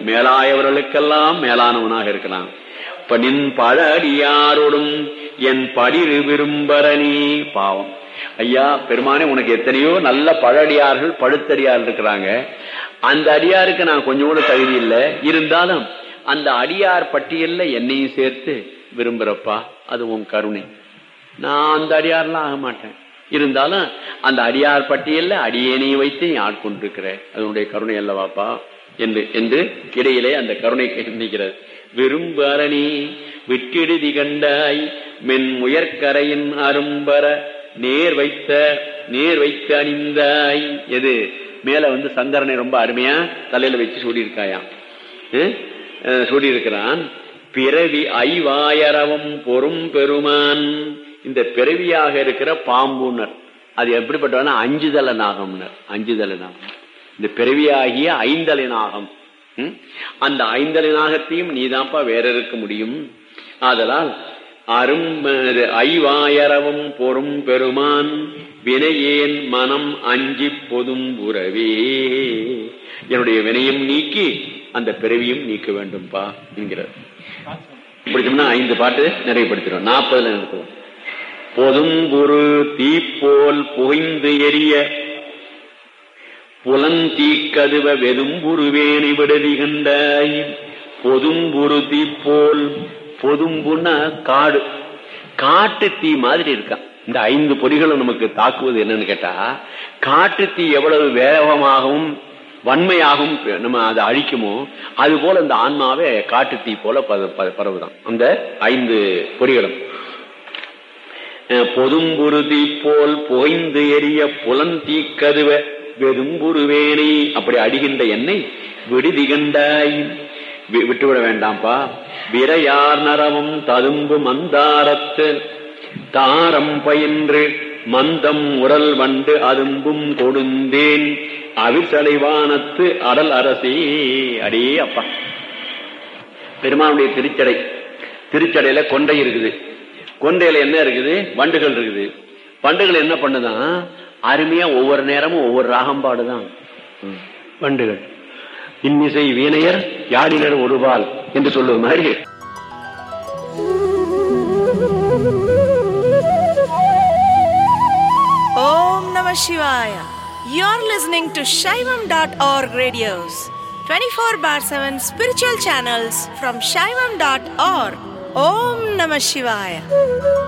மேலாயவர்களுக்கெல்லாம் மேலானவனாக இருக்கிறான். இப்ப நின் பழ அடியாரோடும் என் படிரு விரும்பரணி. பாவம் ஐயா பெருமானே, உனக்கு எத்தனையோ நல்ல பழடியார்கள் பழுத்தடியார்கள் இருக்கிறாங்க. அந்த அடியாருக்கு நான் கொஞ்சம் கூட தகுதி இல்லை. இருந்தாலும் அந்த அடியார் பட்டியல்ல என்னையும் சேர்த்து விரும்புறப்பா, அது உன் கருணை. நான் அந்த அடியார்லாம் ஆக மாட்டேன். இருந்தாலும் அந்த அடியார் பட்டியல்ல அடியேனையும் வைத்து நீ ஆட்கொண்டிருக்கிற, அதனுடைய கருணை அல்லவாப்பா என்று என்று இடையிலே அந்த கருணை நிற்கிறது. விரும்பு அரணி விட்டிடுதி கண்டாய் மென் முயற்கரையின் அரும்பர நேர் வைத்து அணிந்தாய். எது மேல சங்கரனை ரொம்ப அருமையா தலையில வச்சு சூடியிருக்காயாம், சூடியிருக்கிறான். பிறவி ஐவாயரவம் பொறும் பெருமான். இந்த பிறவியாக இருக்கிற பாம்புனர் அது எப்படிப்பட்டவனா அஞ்சுதல நாகம்னர். அஞ்சுதல நாகம் இந்த பிறவியாகிய ஐந்தலை நாகம். அந்த ஐந்தலை நாகத்தையும் நீதான்ப்பா வேற இருக்க முடியும். ஆதலால் ஐவாயரவும் பொறும் பெருமான் வினையேன் மனம் அஞ்சி பொதும் உறவே. என்னுடைய வினையும் நீக்கி அந்த பிறவியும் நீக்க வேண்டும்பா என்கிறார். பிடிச்சோம்னா 5 பாட்டு நிறைவுபடுத்திடும். 40 நிறுத்துவோம். பொதும்புரு தீப்போல் புகைந்து எரிய புலந்தீக்கதுவ வெதும்புருவேணி விடுதி கண்டாய். பொதும்புரு தீப்போல், பொதும்புன்னா காடு, காட்டு தீ மாதிரி இருக்கான். இந்த 5 பொறிகளும் நமக்கு தாக்குவது என்னன்னு கேட்டா, காட்டு தீ எவ்வளவு வேகமாகவும் வன்மையாகவும் நம்ம அதை அழிக்குமோ அது போல இந்த ஆன்மாவே காட்டு தீ போல பரவுதான் அந்த 5 பொறிகளும். பொதும்புருதி போல் புகைந்து எரிய புலந்தீக்கதுவ வெதும்புருவேணி. அப்படி அடிகின்ற என்னை விடுதி கண்டாய், விட்டுவிட வேண்டாம்பா. விரையார் நரவும் ததும்பு மந்தாரத்து தாரம் பயின்று மந்தம் உரல் வண்டு அதும்பும் கொடுந்தேன் அவிசலைவானத்து அடல் அரசி. அடே அப்பா, பெருமானுடைய திருச்சடையில கொண்டை இருக்குது. கொண்டையில என்ன இருக்குது? வண்டுகள் இருக்குது. வண்டுகள் என்ன பண்ணுதான்? அருமையா ஒவ்வொரு நேரமும் ஒவ்வொரு ராகம் பாடுதான் வண்டுகள். இன்னிசை வீணையர் யாழினர் ஒருபால் என்று சொல்லுவது மாதிரி. Om Namah Shivaya. You're listening to Shaivam.org radios, 24/7 spiritual channels from Shaivam.org. Om Namah Shivaya.